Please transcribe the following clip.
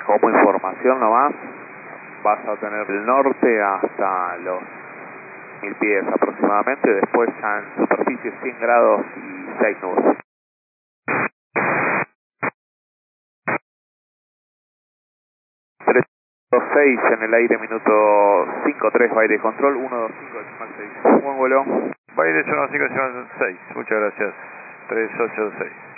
Como información nomás, vas a tener el norte hasta los 1000 pies aproximadamente, después ya en superficie 100 grados y 6 nubes. 326 en el aire, minuto 53, aire control, 125 decimal 6. Buen vuelo. Baile 125 decimal 6, muchas gracias. 3826.